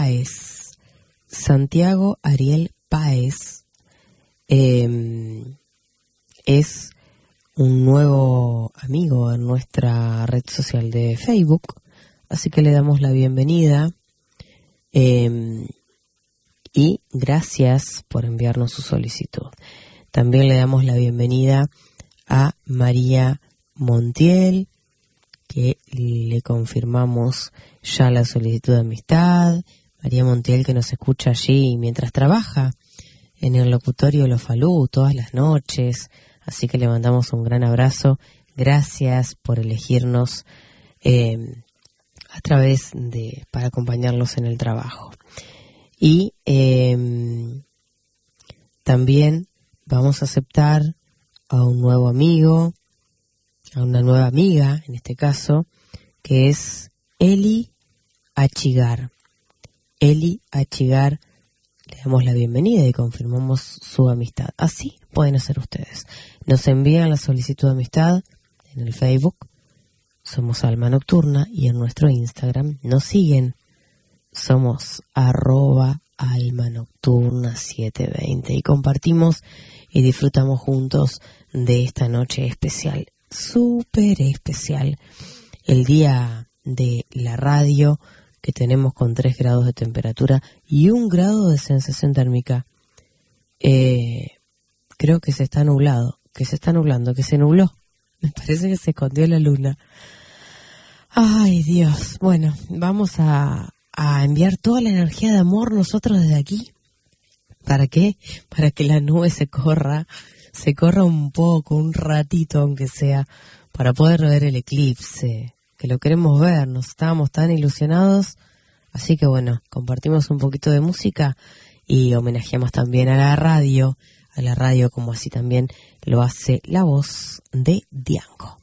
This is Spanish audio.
Páez, Santiago Ariel Páez, es un nuevo amigo en nuestra red social de Facebook, así que le damos la bienvenida y gracias por enviarnos su solicitud. También le damos la bienvenida a María Montiel, que le confirmamos ya la solicitud de amistad. María Montiel, que nos escucha allí mientras trabaja en el locutorio Lo Falú todas las noches, así que le mandamos un gran abrazo. Gracias por elegirnos a través para acompañarlos en el trabajo. Y también vamos a aceptar a un nuevo amigo, a una nueva amiga, en este caso, que es Eli Achigar. Eli Achigar, le damos la bienvenida y confirmamos su amistad. Así pueden hacer ustedes. Nos envían la solicitud de amistad en el Facebook, somos Alma Nocturna, y en nuestro Instagram nos siguen, somos @almanocturna720, y compartimos y disfrutamos juntos de esta noche especial, súper especial, el día de la radio que tenemos con 3 grados de temperatura y 1 grado de sensación térmica. Creo que se está nublando, que se nubló. Me parece que se escondió la luna. Ay, Dios. Bueno, vamos a enviar toda la energía de amor nosotros desde aquí. ¿Para qué? Para que la nube se corra un poco, un ratito aunque sea, para poder ver el eclipse, que lo queremos ver, nos estábamos tan ilusionados. Así que bueno, compartimos un poquito de música y homenajeamos también a la radio como así también lo hace la voz de Diango.